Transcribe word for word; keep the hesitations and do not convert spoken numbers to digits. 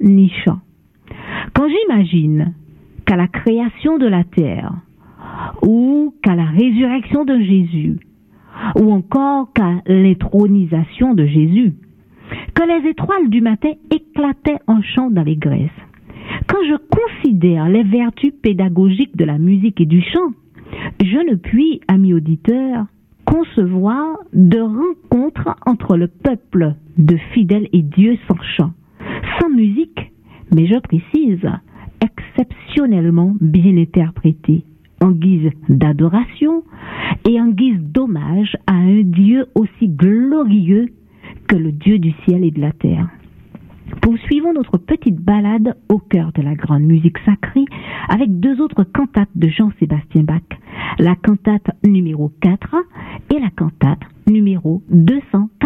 ni chant. Quand j'imagine qu'à la création de la terre, ou qu'à la résurrection de Jésus, ou encore qu'à l'intronisation de Jésus, que les étoiles du matin éclataient en chant dans les Grèces, quand je considère les vertus pédagogiques de la musique et du chant, je ne puis, amis auditeurs, concevoir de rencontre entre le peuple de fidèles et Dieu sans chant, sans musique, mais je précise, exceptionnellement bien interprétée, en guise d'adoration et en guise d'hommage à un Dieu aussi glorieux que le Dieu du ciel et de la terre. Poursuivons notre petite balade au cœur de la grande musique sacrée avec deux autres cantates de Jean-Sébastien Bach, la cantate numéro quatre et la cantate numéro deux cent